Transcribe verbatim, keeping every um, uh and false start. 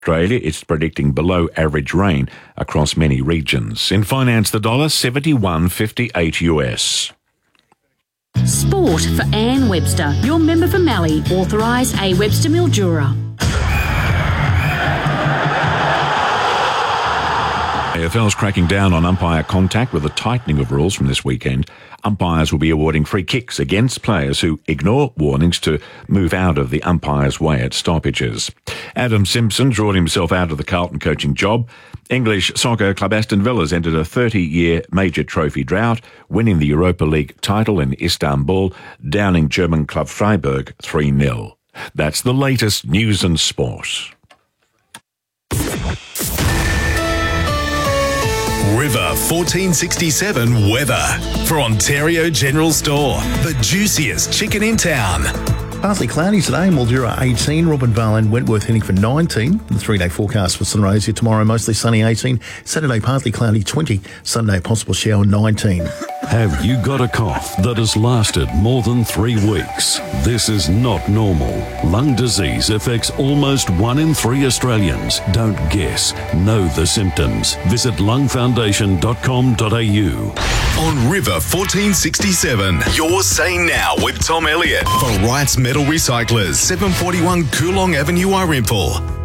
Australia, it's predicting below average rain across many regions. In finance, the dollar seventy-one fifty-eight U S. Sport for Anne Webster, your member for Mallee, authorised A Webster Mildura. A F L's cracking down on umpire contact with a tightening of rules from this weekend. Umpires will be awarding free kicks against players who ignore warnings to move out of the umpire's way at stoppages. Adam Simpson drawed himself out of the Carlton coaching job. English soccer club Aston Villa's entered a thirty-year major trophy drought, winning the Europa League title in Istanbul, downing German club Freiburg three nil. That's the latest news and sport. River fourteen sixty-seven weather for Ontario General Store, the juiciest chicken in town. Partly cloudy today, Mildura eighteen, Robinvale and Wentworth heading for nineteen. The three-day forecast for Sunraysia here tomorrow, mostly sunny eighteen, Saturday partly cloudy twenty, Sunday possible shower nineteen. Have you got a cough that has lasted more than three weeks? This is not normal. Lung disease affects almost one in three Australians. Don't guess. Know the symptoms. Visit lung foundation dot com dot a u. On River fourteen sixty-seven, you're saying now with Tom Elliott for Wright's Metal Recyclers, seven forty-one Coolong Avenue, Irimple.